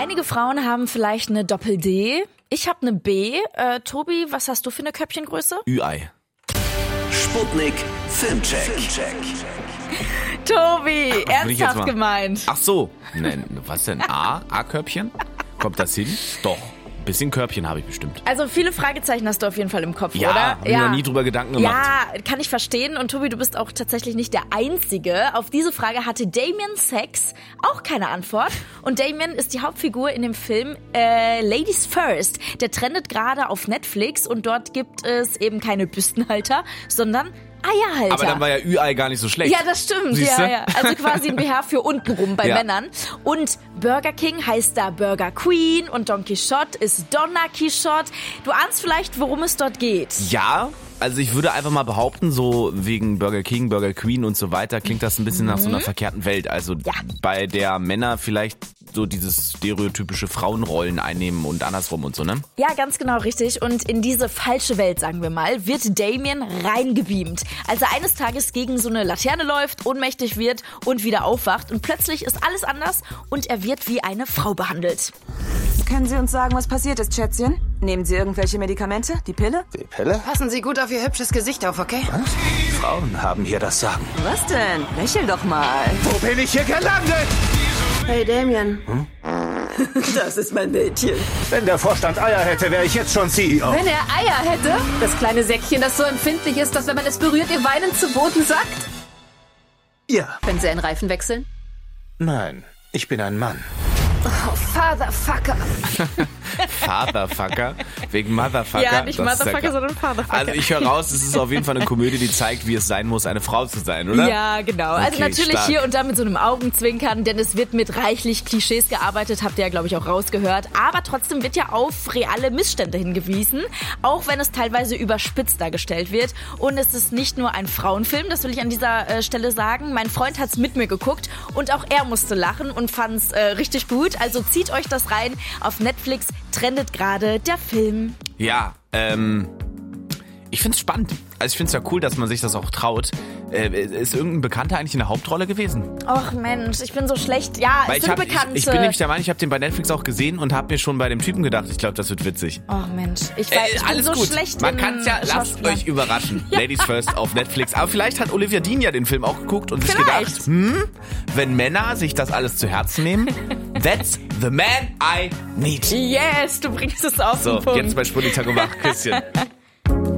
Einige Frauen haben vielleicht eine Doppel-D. Ich habe eine B. Tobi, was hast du für eine Köpfchengröße? Ü-Ei. Sputnik Filmcheck. Tobi, ernsthaft gemeint. Ach so. Nein, was denn? A-Körbchen? Kommt das hin? Doch. Ein bisschen Körbchen habe ich bestimmt. Also viele Fragezeichen hast du auf jeden Fall im Kopf, ja, oder? Hab ich noch nie drüber Gedanken gemacht. Ja, kann ich verstehen. Und Tobi, du bist auch tatsächlich nicht der Einzige. Auf diese Frage hatte Damien Sachs auch keine Antwort. Und Damien ist die Hauptfigur in dem Film Ladies First. Der trendet gerade auf Netflix und dort gibt es eben keine Büstenhalter, sondern Eierhalter. Aber dann war ja Ü-Ei gar nicht so schlecht. Ja, das stimmt. Siehste? Ja. Also quasi ein BH für untenrum bei Männern. Und Burger King heißt da Burger Queen und Don Quixote ist Donna Quixote. Du ahnst vielleicht, worum es dort geht. Ja, also ich würde einfach mal behaupten, so wegen Burger King, Burger Queen und so weiter, klingt das ein bisschen nach so einer verkehrten Welt. Also bei der Männer vielleicht so dieses stereotypische Frauenrollen einnehmen und andersrum und so, ne? Ja, ganz genau richtig. Und in diese falsche Welt, sagen wir mal, wird Damien reingebeamt. Als er eines Tages gegen so eine Laterne läuft, ohnmächtig wird und wieder aufwacht. Und plötzlich ist alles anders und er wird wie eine Frau behandelt. Können Sie uns sagen, was passiert ist, Schätzchen? Nehmen Sie irgendwelche Medikamente? Die Pille? Die Pille? Passen Sie gut auf Ihr hübsches Gesicht auf, okay? Was? Frauen haben hier das Sagen. Was denn? Lächel doch mal. Wo bin ich hier gelandet? Hey, Damien. Das ist mein Mädchen. Wenn der Vorstand Eier hätte, wäre ich jetzt schon CEO. Wenn er Eier hätte? Das kleine Säckchen, das so empfindlich ist, dass wenn man es berührt, ihr weinend zu Boden sackt? Ja. Wenn Sie einen Reifen wechseln? Nein, ich bin ein Mann. Oh, Fatherfucker. Fatherfucker? Wegen Motherfucker? Ja, nicht Das ist Motherfucker, ja sondern Fatherfucker. Also ich höre raus, es ist auf jeden Fall eine Komödie, die zeigt, wie es sein muss, eine Frau zu sein, oder? Ja, genau. Also Okay, natürlich stark. hier und da mit so einem Augenzwinkern, denn es wird mit reichlich Klischees gearbeitet, habt ihr ja, glaube ich, auch rausgehört. Aber trotzdem wird ja auf reale Missstände hingewiesen, auch wenn es teilweise überspitzt dargestellt wird. Und es ist nicht nur ein Frauenfilm, das will ich an dieser Stelle sagen. Mein Freund hat's mit mir geguckt und auch er musste lachen und fand's richtig gut. Also zieht euch das rein. Auf Netflix trendet gerade der Film. Ja, ich find's spannend. Also ich find's ja cool, dass man sich das auch traut. Ist irgendein Bekannter eigentlich in der Hauptrolle gewesen? Och Mensch, ich bin so schlecht. Ja, Weil es sind Bekannte. ich bin nämlich der Meinung, ich habe den bei Netflix auch gesehen und habe mir schon bei dem Typen gedacht, ich glaube, das wird witzig. Och Mensch, ich bin Alles so gut. schlecht. Man kann's ja, lasst Schauspieler. euch überraschen. Ladies First auf Netflix. Aber vielleicht hat Olivia Dean ja den Film auch geguckt und sich Vielleicht. gedacht, wenn Männer sich das alles zu Herzen nehmen, that's the man I need. Yes, du bringst es auf So, den Punkt. jetzt bei Sputnik Tag und Wach. Küsschen.